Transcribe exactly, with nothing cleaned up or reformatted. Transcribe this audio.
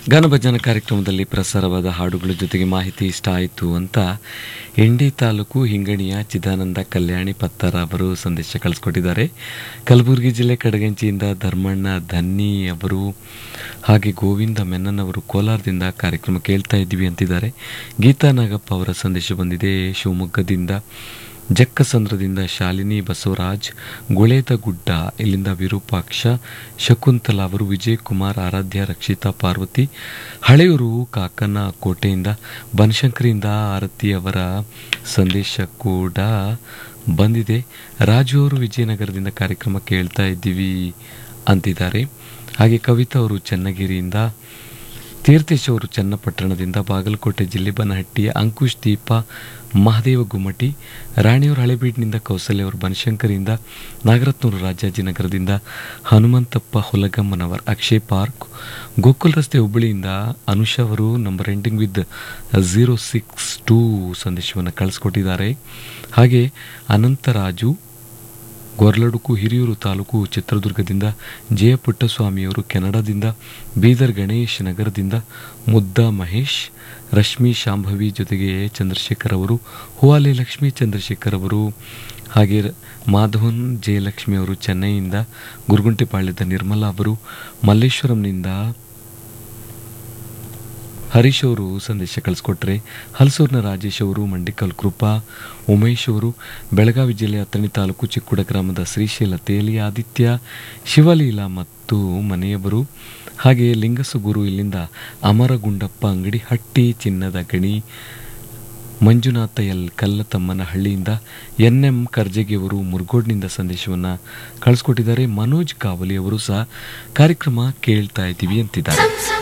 ಗಾನಭಜನ ಕಾರ್ಯಕ್ರಮದಲ್ಲಿ ಪ್ರಸಾರವಾದ ಹಾಡುಗಳ ಜೊತೆಗೆ ಮಾಹಿತಿ ಇಷ್ಟ ಆಯಿತು ಅಂತ ಇಂಡಿ ತಾಲೂಕು ಹಿಂಗಣಿಯ ಚಿದಾನಂದ ಕಲ್ಯಾಣಿ ಪತ್ತಾರ ಅವರು ಸಂದೇಶ ಕಳಿಸ್ಕೊಟ್ಟಿದ್ದಾರೆ. ಕಲಬುರಗಿ ಜಿಲ್ಲೆ ಕಡಗಂಚಿಯಿಂದ ಧರ್ಮಣ್ಣ ಧನ್ನಿ ಅವರು ಹಾಗೆ ಗೋವಿಂದ ಮೆನ್ನನ್ ಅವರು ಕೋಲಾರದಿಂದ ಕಾರ್ಯಕ್ರಮ ಕೇಳ್ತಾ ಇದ್ದೀವಿ ಅಂತಿದ್ದಾರೆ. ಗೀತಾ ನಾಗಪ್ಪ ಅವರ ಸಂದೇಶ ಬಂದಿದೆ. ಶಿವಮೊಗ್ಗದಿಂದ ಜಕ್ಕಸಂದ್ರದಿಂದ ಶಾಲಿನಿ ಬಸವರಾಜ್, ಗುಳೇದಗುಡ್ಡ ಇಲ್ಲಿಂದ ವಿರೂಪಾಕ್ಷ, ಶಕುಂತಲಾ ಅವರು, ವಿಜಯ್ ಕುಮಾರ್, ಆರಾಧ್ಯ, ರಕ್ಷಿತಾ, ಪಾರ್ವತಿ, ಹಳೆಯೂರು ಕಾಕನ ಕೋಟೆಯಿಂದ, ಬನಶಂಕರಿಯಿಂದ ಆರತಿ ಅವರ ಸಂದೇಶ ಕೂಡ ಬಂದಿದೆ. ರಾಜು ಅವರು ವಿಜಯನಗರದಿಂದ ಕಾರ್ಯಕ್ರಮ ಕೇಳ್ತಾ ಇದ್ದೀವಿ ಅಂತಿದ್ದಾರೆ. ಹಾಗೆ ಕವಿತಾ ಅವರು ಚನ್ನಗಿರಿಯಿಂದ, ತೀರ್ಥೇಶ್ ಅವರು ಚನ್ನಪಟ್ಟಣದಿಂದ, ಬಾಗಲಕೋಟೆ ಜಿಲ್ಲೆ ಬನಹಟ್ಟಿಯ ಅಂಕುಶ್ ದೀಪ, ಮಹದೇವ ಗುಮ್ಮಟಿ, ರಾಣಿಯವರು ಹಳೆಬೀಡಿನಿಂದ, ಕೌಸಲ್ಯ ಅವರು ಬನಶಂಕರಿಯಿಂದ, ನಾಗರತ್ನೂರು ರಾಜಾಜಿನಗರದಿಂದ, ಹನುಮಂತಪ್ಪ ಹುಲಗಮ್ಮನವರ್ ಅಕ್ಷಯ್ ಪಾರ್ಕ್, ಗೋಕುಲ್ ರಸ್ತೆ ಹುಬ್ಬಳ್ಳಿಯಿಂದ ಅನುಷಾ ಅವರು number ending with zero six two ಸಂದೇಶವನ್ನು ಕಳಿಸ್ಕೊಟ್ಟಿದ್ದಾರೆ. ಹಾಗೆ ಅನಂತರಾಜು ಗೊರ್ಲಡುಕು ಹಿರಿಯೂರು ತಾಲೂಕು ಚಿತ್ರದುರ್ಗದಿಂದ, ಜಯ ಪುಟ್ಟಸ್ವಾಮಿಯವರು ಕೆನಡಾದಿಂದ, ಬೀದರ್ ಗಣೇಶ್ ನಗರದಿಂದ, ಮುದ್ದಾ ಮಹೇಶ್, ರಶ್ಮಿ ಶಾಂಭವಿ ಜೊತೆಗೆ ಚಂದ್ರಶೇಖರ್ ಅವರು, ಹುವಾಲೆ ಲಕ್ಷ್ಮೀ ಚಂದ್ರಶೇಖರ್ ಅವರು, ಹಾಗೆ ಮಾಧವನ್ ಜಯಲಕ್ಷ್ಮಿ ಅವರು ಚೆನ್ನೈಯಿಂದ, ಗುರುಗುಂಟೆಪಾಳ್ಯದ ನಿರ್ಮಲಾ ಅವರು, ಮಲ್ಲೇಶ್ವರಂನಿಂದ ಹರೀಶ್ ಅವರು ಸಂದೇಶ ಕಳಿಸ್ಕೊಟ್ರೆ, ಹಲಸೂರಿನ ರಾಜೇಶ್ ಅವರು, ಮಂಡಿಕಲ್ ಕೃಪಾ, ಉಮೇಶ್ ಅವರು, ಬೆಳಗಾವಿ ಜಿಲ್ಲೆಯ ಅಥಣಿ ತಾಲೂಕು ಚಿಕ್ಕುಡ ಗ್ರಾಮದ ಶ್ರೀಶೈಲ ತೇಲಿ, ಆದಿತ್ಯ, ಶಿವಲೀಲಾ ಮತ್ತು ಮನೆಯವರು, ಹಾಗೆ ಲಿಂಗಸುಗುರು ಇಲ್ಲಿಂದ ಅಮರಗುಂಡಪ್ಪ ಅಂಗಡಿ, ಹಟ್ಟಿ ಚಿನ್ನದ ಗಣಿ, ಮಂಜುನಾಥ ಎಲ್ ಕಲ್ಲತಮ್ಮನ ಹಳ್ಳಿಯಿಂದ, ಎನ್ ಎಂ ಕರ್ಜಗಿಯವರು ಮುರ್ಗೋಡ್ನಿಂದ ಸಂದೇಶವನ್ನು ಕಳಿಸ್ಕೊಟ್ಟಿದ್ದಾರೆ. ಮನೋಜ್ ಕಾವಲಿ ಅವರು ಸಹ ಕಾರ್ಯಕ್ರಮ ಕೇಳ್ತಾ ಇದ್ದೀವಿ ಅಂತಿದ್ದಾರೆ.